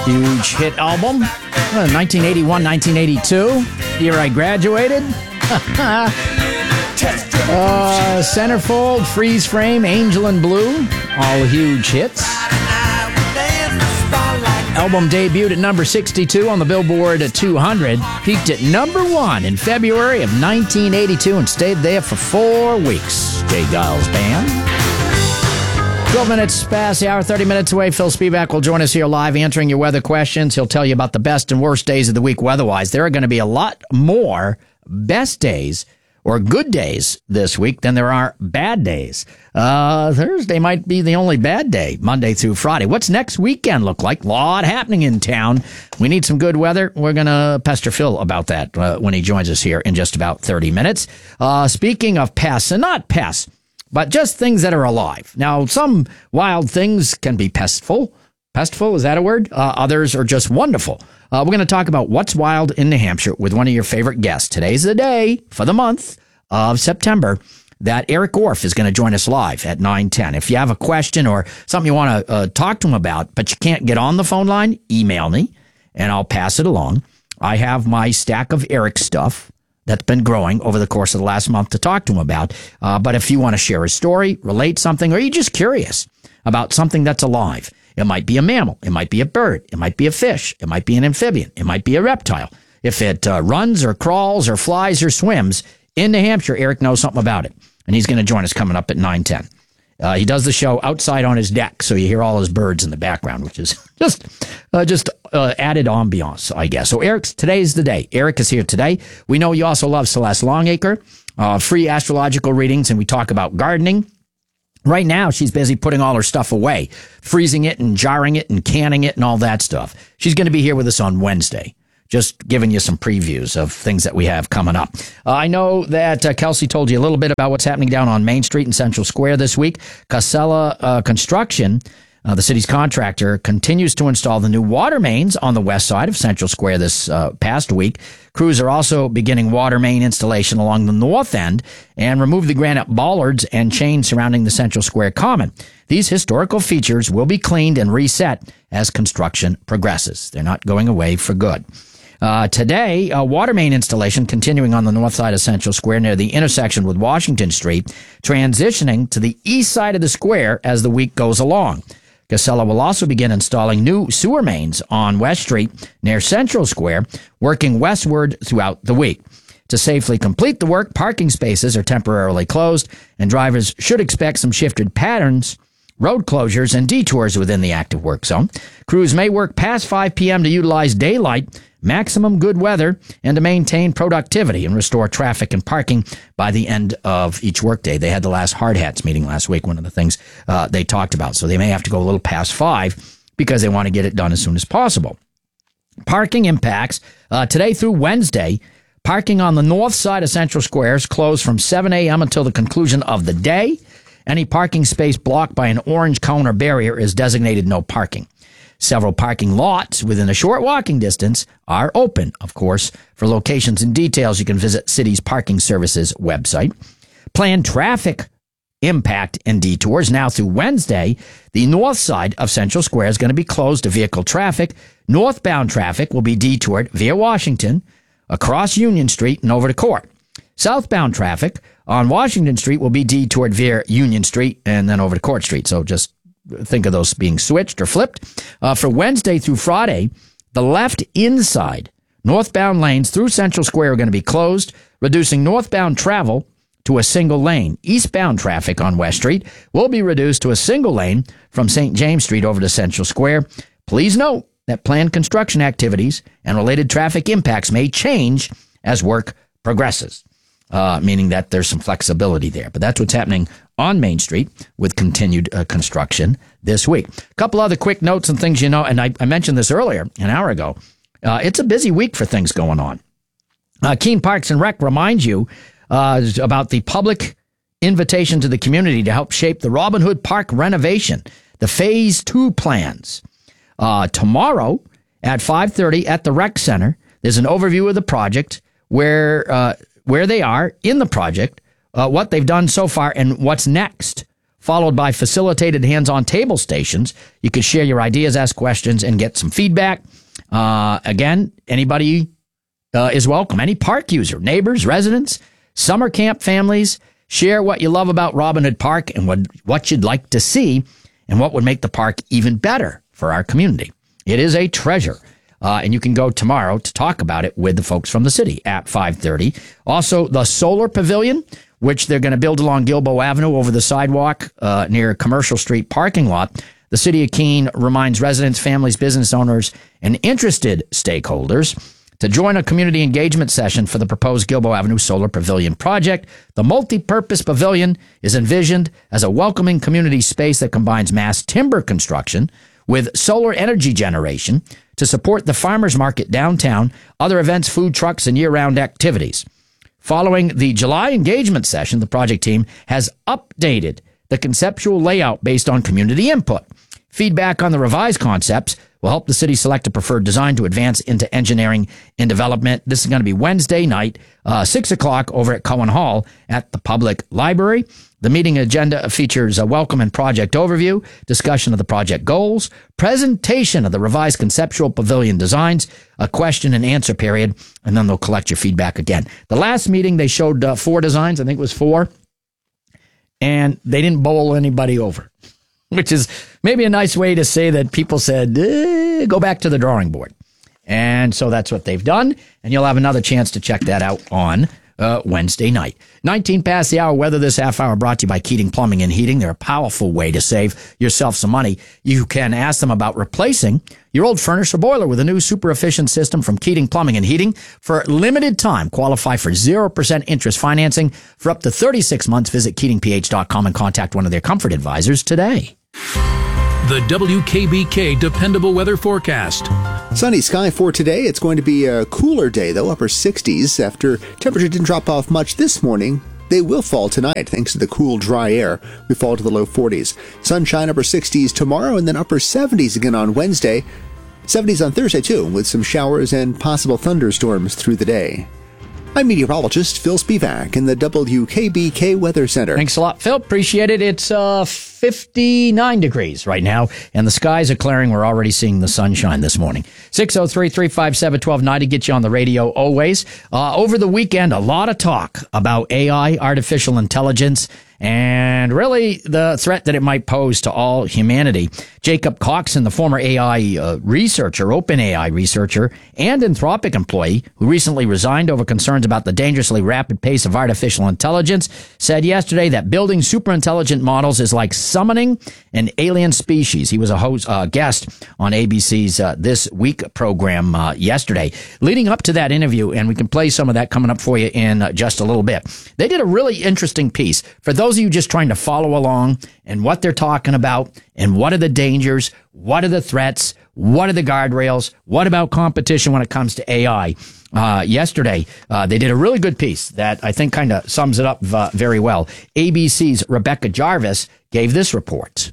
Huge hit album. 1981, 1982. Year I graduated. Centerfold, Freeze Frame, Angel and Blue. All huge hits. Album debuted at number 62 on the Billboard 200. Peaked at number 1 in February of 1982 and stayed there for 4 weeks. Jay Giles Band. 12 minutes past the hour, 30 minutes away. Phil Spivak will join us here live answering your weather questions. He'll tell you about the best and worst days of the week weather-wise. There are going to be a lot more best days or good days this week than there are bad days. Thursday might be the only bad day, Monday through Friday. What's next weekend look like? A lot happening in town. We need some good weather. We're going to pester Phil about that when he joins us here in just about 30 minutes. Speaking of pests, and not pests, but just things that are alive. Now, some wild things can be pestful. Pestful, is that a word? Others are just wonderful. We're going to talk about what's wild in New Hampshire with one of your favorite guests. Today's the day for the month of September that Eric Orff is going to join us live at 9:10. If you have a question or something you want to talk to him about, but you can't get on the phone line, email me, and I'll pass it along. I have my stack of Eric stuff that's been growing over the course of the last month to talk to him about. But if you want to share a story, relate something, or you're just curious about something that's alive, it might be a mammal, it might be a bird, it might be a fish, it might be an amphibian, it might be a reptile. If it runs or crawls or flies or swims in New Hampshire, Eric knows something about it. And he's going to join us coming up at 9:10. He does the show outside on his deck, so you hear all his birds in the background, which is just added ambiance, I guess. So today's the day. Eric is here today. We know you also love Celeste Longacre, free astrological readings, and we talk about gardening. Right now, she's busy putting all her stuff away, freezing it and jarring it and canning it and all that stuff. She's going to be here with us on Wednesday, just giving you some previews of things that we have coming up. I know that Kelsey told you a little bit about what's happening down on Main Street in Central Square this week. Casella Construction, the city's contractor, continues to install the new water mains on the west side of Central Square this past week. Crews are also beginning water main installation along the north end and remove the granite bollards and chains surrounding the Central Square Common. These historical features will be cleaned and reset as construction progresses. They're not going away for good. Today, a water main installation continuing on the north side of Central Square near the intersection with Washington Street, transitioning to the east side of the square as the week goes along. Casella will also begin installing new sewer mains on West Street near Central Square, working westward throughout the week. To safely complete the work, parking spaces are temporarily closed, and drivers should expect some shifted patterns, road closures, and detours within the active work zone. Crews may work past 5 p.m. to utilize daylight, maximum good weather, and to maintain productivity and restore traffic and parking by the end of each workday. They had the last Hard Hats meeting last week, one of the things they talked about. So they may have to go a little past 5 because they want to get it done as soon as possible. Parking impacts today through Wednesday. Parking on the north side of Central Square is closed from 7 a.m. until the conclusion of the day. Any parking space blocked by an orange cone or barrier is designated no parking. Several parking lots within a short walking distance are open, of course. For locations and details, you can visit City's Parking Services website. Planned traffic impact and detours now through Wednesday. The north side of Central Square is going to be closed to vehicle traffic. Northbound traffic will be detoured via Washington, across Union Street, and over to Court. Southbound traffic on Washington Street will be detoured via Union Street and then over to Court Street. So just think of those being switched or flipped. For Wednesday through Friday, the left inside northbound lanes through Central Square are going to be closed, reducing northbound travel to a single lane. Eastbound traffic on West Street will be reduced to a single lane from St. James Street over to Central Square. Please note that planned construction activities and related traffic impacts may change as work progresses, meaning that there's some flexibility there. But that's what's happening on Main Street with continued construction this week. A couple other quick notes and things you know, and I mentioned this earlier, an hour ago. It's a busy week for things going on. Keene Parks and Rec reminds you about the public invitation to the community to help shape the Robin Hood Park renovation, the Phase 2 plans. Tomorrow at 5:30 at the Rec Center, there's an overview of the project, where they are in the project, what they've done so far, and what's next followed by facilitated hands-on table stations. You can share your ideas, ask questions, and get some feedback. Again, anybody is welcome. Any park user, neighbors, residents, summer camp families, share what you love about Robin Hood Park and what you'd like to see and what would make the park even better for our community. It is a treasure. And you can go tomorrow to talk about it with the folks from the city at 5:30. Also, the Solar Pavilion, which they're going to build along Gilboa Avenue over the sidewalk near Commercial Street parking lot. The city of Keene reminds residents, families, business owners, and interested stakeholders to join a community engagement session for the proposed Gilboa Avenue Solar Pavilion project. The multi-purpose pavilion is envisioned as a welcoming community space that combines mass timber construction with solar energy generation to support the farmers market downtown, other events, food trucks, and year-round activities. Following the July engagement session, the project team has updated the conceptual layout based on community input. Feedback on the revised concepts will help the city select a preferred design to advance into engineering and development. This is going to be Wednesday night, 6 o'clock over at Cohen Hall at the Public Library. The meeting agenda features a welcome and project overview, discussion of the project goals, presentation of the revised conceptual pavilion designs, a question and answer period, and then they'll collect your feedback again. The last meeting, they showed 4 designs. I think it was 4. And they didn't bowl anybody over, which is maybe a nice way to say that people said, go back to the drawing board. And so that's what they've done. And you'll have another chance to check that out on Wednesday night. 19 past the hour. Weather this half hour brought to you by Keating Plumbing and Heating. They're a powerful way to save yourself some money. You can ask them about replacing your old furnace or boiler with a new super efficient system from Keating Plumbing and Heating. For limited time, qualify for 0% interest financing for up to 36 months. Visit KeatingPH.com and contact one of their comfort advisors today. The WKBK Dependable Weather Forecast. Sunny sky for today. It's going to be a cooler day, though, upper 60s. After temperature didn't drop off much this morning, they will fall tonight thanks to the cool, dry air. We fall to the low 40s. Sunshine, upper 60s tomorrow, and then upper 70s again on Wednesday. 70s on Thursday, too, with some showers and possible thunderstorms through the day. I'm meteorologist Phil Spivak in the WKBK Weather Center. Thanks a lot, Phil. Appreciate it. It's 59 degrees right now, and the skies are clearing. We're already seeing the sunshine this morning. 603-357-1290. Get you on the radio always. Over the weekend, a lot of talk about AI, artificial intelligence, and really the threat that it might pose to all humanity. Jacob Coxon, the former AI researcher, OpenAI researcher, and Anthropic employee who recently resigned over concerns about the dangerously rapid pace of artificial intelligence, said yesterday that building superintelligent models is like summoning an alien species. He was a guest on ABC's This Week program yesterday. Leading up to that interview, and we can play some of that coming up for you in just a little bit, they did a really interesting piece. For those of you just trying to follow along and what they're talking about and what are the dangers, what are the threats, what are the guardrails, what about competition when it comes to AI? Yesterday, they did a really good piece that I think kind of sums it up very well. ABC's Rebecca Jarvis gave this report.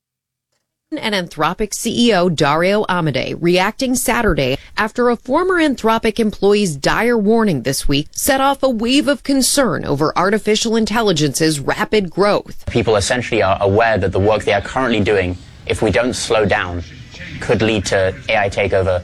And Anthropic CEO Dario Amodei reacting Saturday after a former Anthropic employee's dire warning this week set off a wave of concern over artificial intelligence's rapid growth. People essentially are aware that the work they are currently doing, if we don't slow down, could lead to AI takeover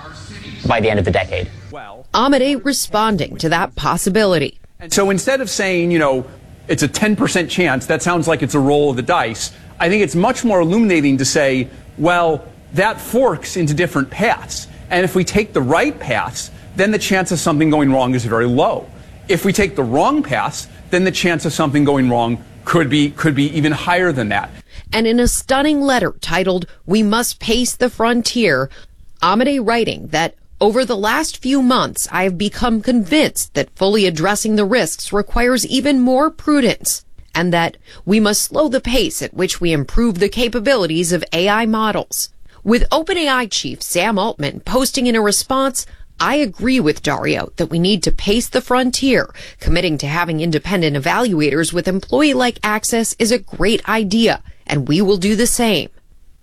by the end of the decade. Amodei responding to that possibility. And so instead of saying, it's a 10% chance, that sounds like it's a roll of the dice, I think it's much more illuminating to say, well, that forks into different paths. And if we take the right paths, then the chance of something going wrong is very low. If we take the wrong paths, then the chance of something going wrong could be even higher than that. And in a stunning letter titled, "We Must Pace the Frontier," Amodei writing that over the last few months, I have become convinced that fully addressing the risks requires even more prudence, and that we must slow the pace at which we improve the capabilities of AI models. With OpenAI chief Sam Altman posting in a response, I agree with Dario that we need to pace the frontier. Committing to having independent evaluators with employee-like access is a great idea, and we will do the same.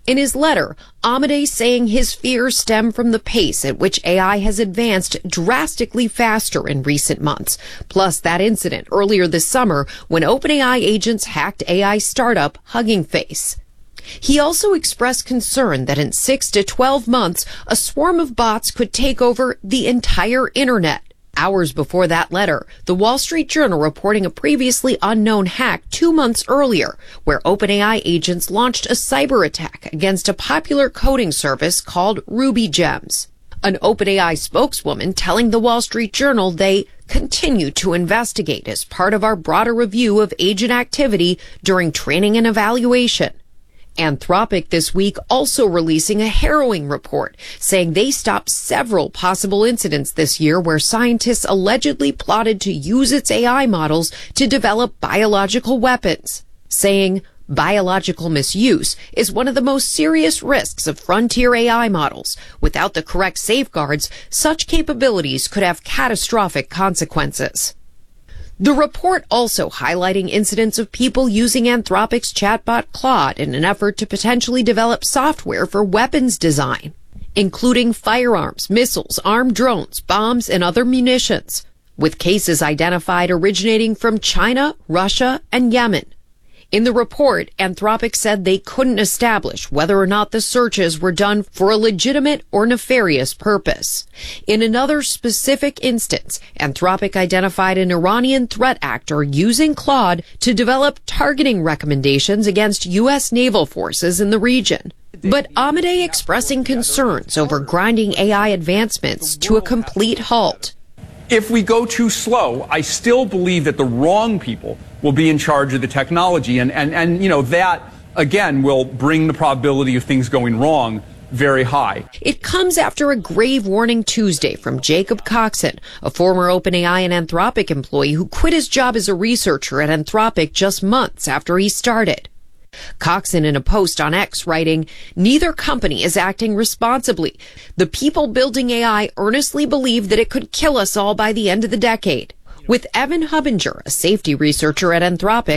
In his letter, Amedee saying his fears stem from the pace at which AI has advanced drastically faster in recent months, plus that incident earlier this summer when OpenAI agents hacked AI startup Hugging Face. He also expressed concern that in 6 to 12 months, a swarm of bots could take over the entire internet. Hours before that letter, the Wall Street Journal reporting a previously unknown hack 2 months earlier, where OpenAI agents launched a cyber attack against a popular coding service called RubyGems. An OpenAI spokeswoman telling the Wall Street Journal they continue to investigate as part of our broader review of agent activity during training and evaluation. Anthropic this week also releasing a harrowing report saying they stopped several possible incidents this year where scientists allegedly plotted to use its AI models to develop biological weapons, saying biological misuse is one of the most serious risks of frontier AI models. Without the correct safeguards, such capabilities could have catastrophic consequences. The report also highlighting incidents of people using Anthropic's chatbot Claude in an effort to potentially develop software for weapons design, including firearms, missiles, armed drones, bombs, and other munitions, with cases identified originating from China, Russia, and Yemen. In the report, Anthropic said they couldn't establish whether or not the searches were done for a legitimate or nefarious purpose. In another specific instance, Anthropic identified an Iranian threat actor using Claude to develop targeting recommendations against U.S. naval forces in the region. But Amedee expressing concerns over grinding AI advancements to a complete halt. If we go too slow, I still believe that the wrong people will be in charge of the technology. And you know, that, again, will bring the probability of things going wrong very high. It comes after a grave warning Tuesday from Jacob Coxon, a former OpenAI and Anthropic employee who quit his job as a researcher at Anthropic just months after he started. Coxon in a post on X writing, "Neither company is acting responsibly. The people building AI earnestly believe that it could kill us all by the end of the decade." With Evan Hubinger, a safety researcher at Anthropic,